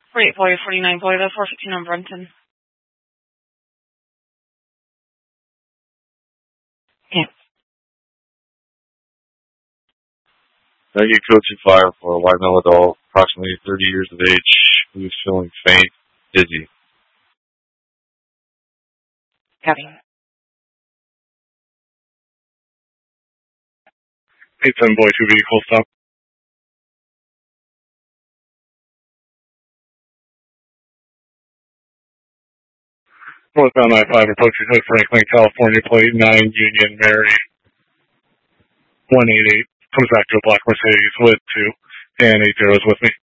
48 boy, 49 boy, that's 415 on Brunton. Yeah. Maggie coaching fire for a white male adult, approximately 30 years of age, who is feeling faint, dizzy. Copy. 8-7 boy, 2 vehicle stop. Northbound I-5 approaching Hood, Franklin, California, plate 9 Union Mary 188. Comes back to a black Mercedes with 2 and 8 zeros with me.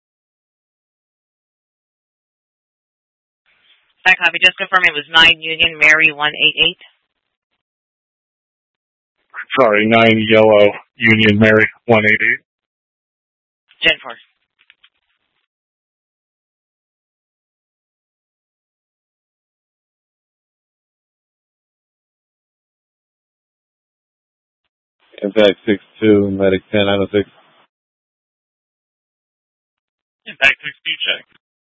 That copy. Just confirm it was 9 Union Mary 188. Sorry, 9 Yellow Union Mary 188. Gen 4. Impact 6-2, medic 10-906. Impact 6B check.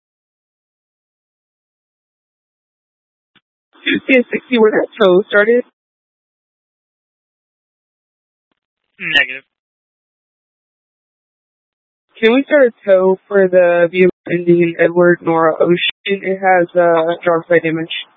Do you see a 60 where that tow started? Negative. Can we start a tow for the vehicle ending in Edward Nora Ocean? It has driver's side damage.